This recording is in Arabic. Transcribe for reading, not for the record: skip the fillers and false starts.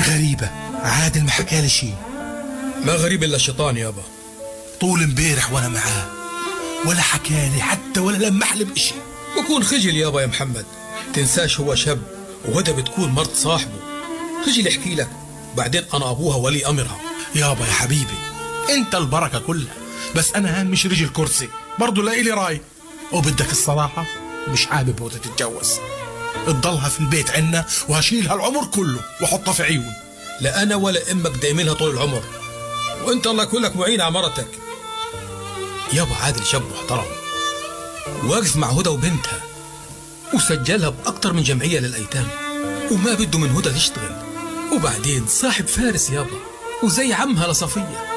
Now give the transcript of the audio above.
غريبة، عادل ما حكالي شي. ما غريب إلا الشيطان يابا. طول امبارح وانا معاه ولا حكالي حتى ولا لمح لي بإشي. بكون خجل يابا يا محمد، تنساش هو شاب وهدى بتكون مرت صاحبه. خجل يحكي لك، بعدين أنا أبوها ولي أمرها. يابا يا حبيبي انت البركة كلها، بس انا مش رجل كرسي برضو لا إلي راي. وبدك الصراحة مش حابب هدى تتجوز، تضلها في البيت عنا وهشيلها العمر كله واحطها في عيون. لا أنا ولا أمك دايمينها طول العمر، وانت الله يكون معين على مرتك. يابا عادل شاب محترم واقف مع هدى وبنتها، وسجلها بأكتر من جمعية للأيتام، وما بده من هدى تشتغل. وبعدين صاحب فارس يابا، وزي عمها لصفية.